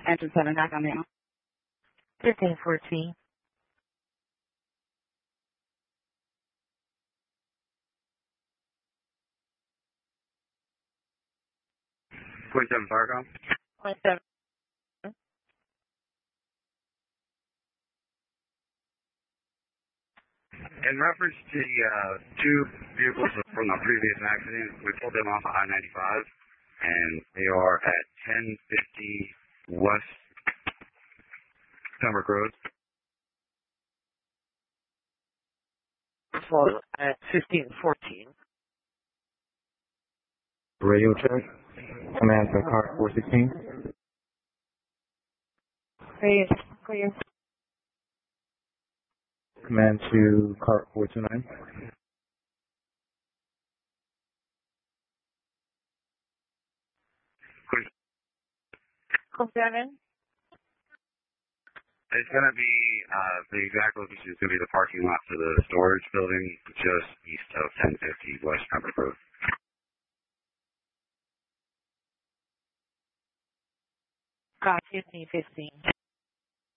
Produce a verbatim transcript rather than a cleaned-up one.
Engine seven back on now. fifteen fourteen. twenty-seven Farcom. twenty-seven. In reference to the uh, two vehicles from the previous accident, we pulled them off of I ninety-five, and they are at ten fifty West Pembroke Road. So at fifteen fourteen. Radio check. Command to car four sixteen. Clear. Clear. Command to car four two nine. Code seven. It's going to be, uh, the exact location is going to be the parking lot for the storage building just east of ten fifty West Pembroke Road. Got fifteen fifteen.